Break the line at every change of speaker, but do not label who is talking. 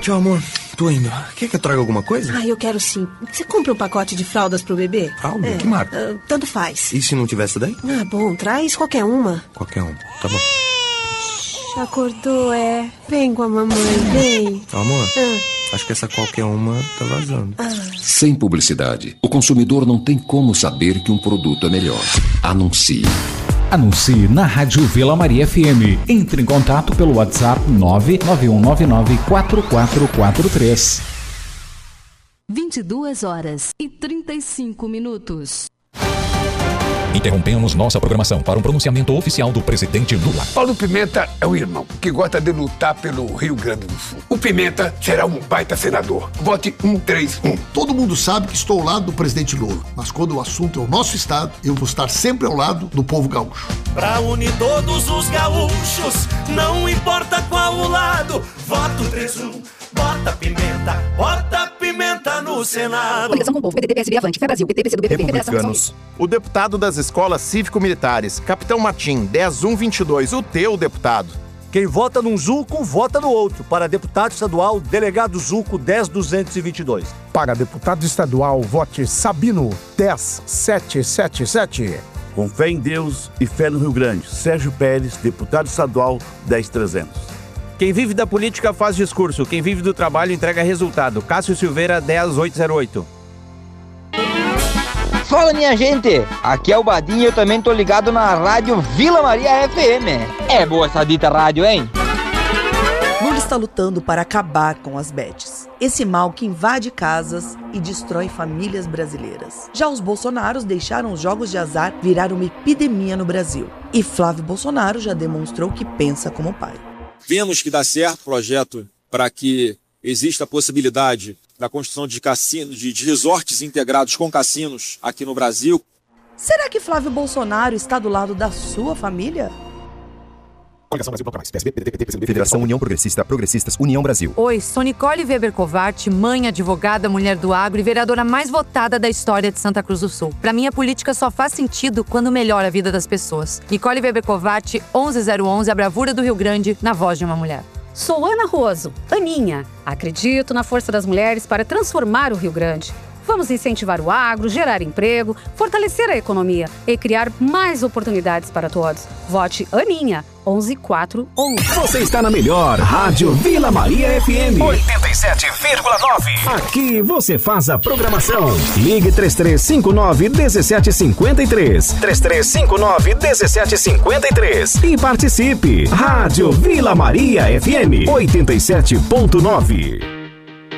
Tchau, amor. Tô indo. Quer que eu traga alguma coisa?
Eu quero sim. Você compra um pacote de fraldas pro bebê?
Fralda? Que marca?
Tanto faz.
E se não tiver essa daí?
Bom, traz qualquer uma.
Qualquer uma. Tá bom.
Acordou, Vem com a mamãe, vem.
Amor, acho que essa qualquer uma tá vazando.
Sem publicidade, o consumidor não tem como saber que um produto é melhor. Anuncie.
Anuncie na Rádio Vila Maria FM. Entre em contato pelo WhatsApp 991994443.
22h35.
Interrompemos nossa programação para um pronunciamento oficial do presidente Lula.
Paulo Pimenta é um irmão que gosta de lutar pelo Rio Grande do Sul. O Pimenta será um baita senador. Vote 131.
Todo mundo sabe que estou ao lado do presidente Lula, mas quando o assunto é o nosso estado, eu vou estar sempre ao lado do povo gaúcho.
Pra unir todos os gaúchos, não importa qual o lado, voto 31. Bota pimenta no Senado.
Coligação com o povo, PT, PSB, Avante, Fé Brasil, PT, PCdoB, PP,
Republicanos. O deputado das escolas cívico-militares, Capitão Martim, 10122, o teu deputado.
Quem vota num Zulco, vota no outro. Para deputado estadual, delegado Zulco, 10222.
Para deputado estadual, vote Sabino, 10777.
Com fé em Deus e fé no Rio Grande, Sérgio Pérez, deputado estadual, 10300.
Quem vive da política faz discurso, quem vive do trabalho entrega resultado. Cássio Silveira, 10808.
Fala, minha gente! Aqui é o Badinho e eu também tô ligado na Rádio Vila Maria FM. É boa essa dita rádio, hein?
Lula está lutando para acabar com as bets. Esse mal que invade casas e destrói famílias brasileiras. Já os bolsonaros deixaram os jogos de azar virar uma epidemia no Brasil. E Flávio Bolsonaro já demonstrou que pensa como pai.
Vemos que dá certo o projeto para que exista a possibilidade da construção de cassinos, de resorts integrados com cassinos aqui no Brasil.
Será que Flávio Bolsonaro está do lado da sua família?
Coligação Brasil Planta Mais, PSB, PDT, PCdoB, Federação União Progressista, Progressistas, União Brasil.
Oi, sou Nicole Weber Covatti, mãe, advogada, mulher do agro e vereadora mais votada da história de Santa Cruz do Sul. Pra mim, a política só faz sentido quando melhora a vida das pessoas. Nicole Weber Covatti, 11011, a bravura do Rio Grande, na voz de uma mulher.
Sou Ana Roso, Aninha. Acredito na força das mulheres para transformar o Rio Grande. Vamos incentivar o agro, gerar emprego, fortalecer a economia e criar mais oportunidades para todos. Vote Aninha, 11411.
Você está na melhor Rádio Vila Maria FM
87,9.
Aqui você faz a programação. Ligue 3359-1753. 3359-1753. E participe. Rádio Vila Maria FM 87,9.